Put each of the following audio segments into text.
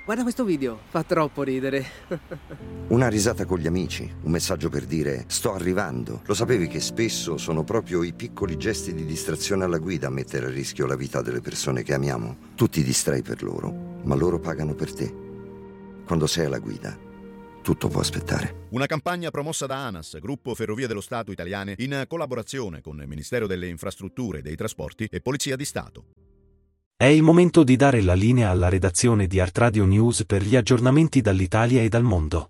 guarda questo video, fa troppo ridere. Una risata con gli amici, un messaggio per dire sto arrivando. Lo sapevi che spesso sono proprio i piccoli gesti di distrazione alla guida a mettere a rischio la vita delle persone che amiamo? Tu ti distrai per loro, ma loro pagano per te. Quando sei alla guida, tutto può aspettare. Una campagna promossa da ANAS, Gruppo Ferrovie dello Stato Italiane, in collaborazione con il Ministero delle Infrastrutture e dei Trasporti e Polizia di Stato. È il momento di dare la linea alla redazione di Art Radio News per gli aggiornamenti dall'Italia e dal mondo.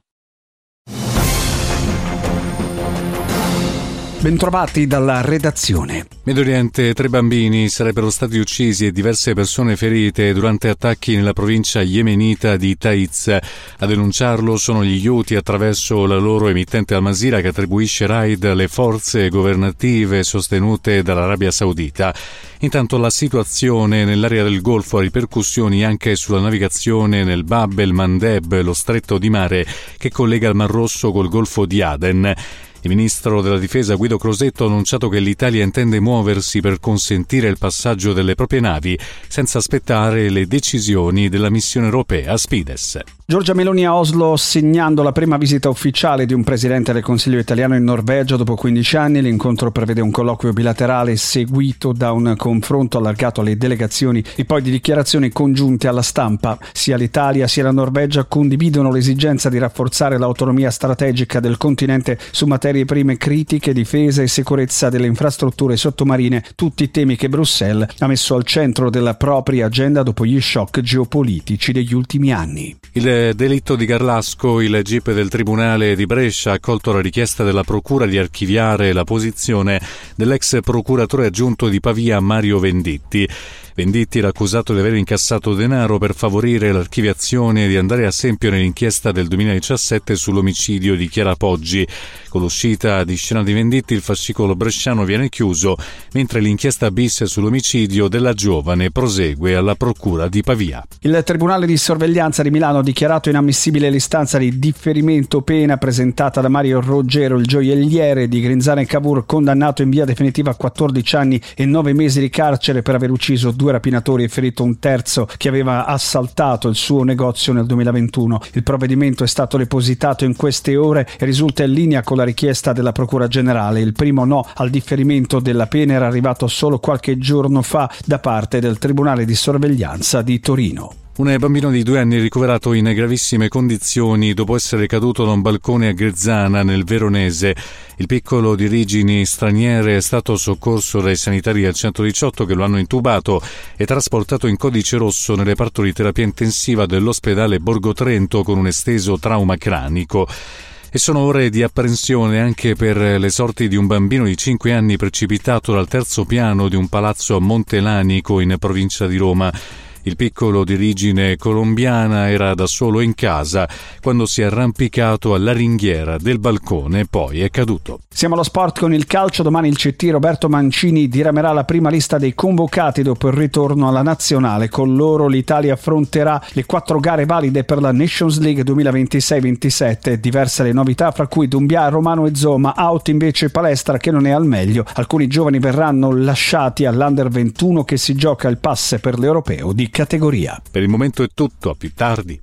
Bentrovati dalla redazione. Medio Oriente, 3 bambini sarebbero stati uccisi e diverse persone ferite durante attacchi nella provincia yemenita di Taiz. A denunciarlo sono gli Houthi attraverso la loro emittente Al Masira, che attribuisce raid alle forze governative sostenute dall'Arabia Saudita. Intanto la situazione nell'area del Golfo ha ripercussioni anche sulla navigazione nel Bab el Mandeb, lo stretto di mare che collega il Mar Rosso col Golfo di Aden. Il ministro della difesa Guido Crosetto ha annunciato che l'Italia intende muoversi per consentire il passaggio delle proprie navi senza aspettare le decisioni della missione europea Spides. Giorgia Meloni a Oslo, segnando la prima visita ufficiale di un presidente del Consiglio italiano in Norvegia dopo 15 anni. L'incontro prevede un colloquio bilaterale seguito da un confronto allargato alle delegazioni e poi di dichiarazioni congiunte alla stampa. Sia l'Italia sia la Norvegia condividono l'esigenza di rafforzare l'autonomia strategica del continente su materie prime critiche, difesa e sicurezza delle infrastrutture sottomarine, tutti temi che Bruxelles ha messo al centro della propria agenda dopo gli shock geopolitici degli ultimi anni. Il delitto di Garlasco, il GIP del Tribunale di Brescia ha accolto la richiesta della Procura di archiviare la posizione dell'ex procuratore aggiunto di Pavia Mario Venditti. Venditti era accusato di aver incassato denaro per favorire l'archiviazione di Andrea Sempio nell'inchiesta del 2017 sull'omicidio di Chiara Poggi. Con l'uscita di scena di Venditti il fascicolo bresciano viene chiuso, mentre l'inchiesta bis sull'omicidio della giovane prosegue alla Procura di Pavia. Il Tribunale di Sorveglianza di Milano ha dichiarato inammissibile l'istanza di differimento pena presentata da Mario Roggero, il gioielliere di Grinzane e Cavour, condannato in via definitiva a 14 anni e 9 mesi di carcere per aver ucciso 2 rapinatori e ferito un terzo che aveva assaltato il suo negozio nel 2021. Il provvedimento è stato depositato in queste ore e risulta in linea con la richiesta della Procura Generale. Il primo no al differimento della pena era arrivato solo qualche giorno fa da parte del Tribunale di Sorveglianza di Torino. Un bambino di 2 anni ricoverato in gravissime condizioni dopo essere caduto da un balcone a Grezzana, nel Veronese. Il piccolo di origini straniere è stato soccorso dai sanitari del 118 che lo hanno intubato e trasportato in codice rosso nel reparto di terapia intensiva dell'ospedale Borgo Trento con un esteso trauma cranico. E sono ore di apprensione anche per le sorti di un bambino di 5 anni precipitato dal terzo piano di un palazzo a Montelanico in provincia di Roma. Il piccolo di origine colombiana era da solo in casa quando si è arrampicato alla ringhiera del balcone e poi è caduto. Siamo allo sport con il calcio. Domani il CT Roberto Mancini diramerà la prima lista dei convocati dopo il ritorno alla nazionale. Con loro l'Italia affronterà le 4 gare valide per la Nations League 2026-27. Diverse le novità, fra cui Doumbia, Romano e Zoma. Out invece Palestra, che non è al meglio. Alcuni giovani verranno lasciati all'Under 21 che si gioca il pass per l'Europeo di categoria. Per il momento è tutto, a più tardi.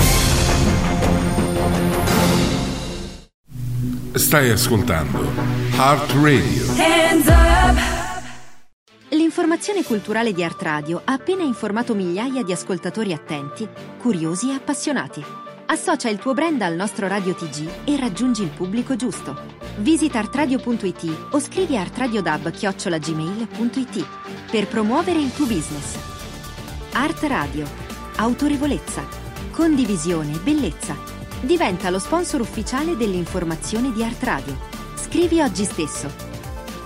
Stai ascoltando Art Radio. Hands up. L'informazione culturale di Art Radio ha appena informato migliaia di ascoltatori attenti, curiosi e appassionati. Associa il tuo brand al nostro Radio TG e raggiungi il pubblico giusto. Visita artradio.it o scrivi a artradiodub@gmail.it per promuovere il tuo business. Art Radio. Autorevolezza. Condivisione e bellezza. Diventa lo sponsor ufficiale dell'informazione di Art Radio. Scrivi oggi stesso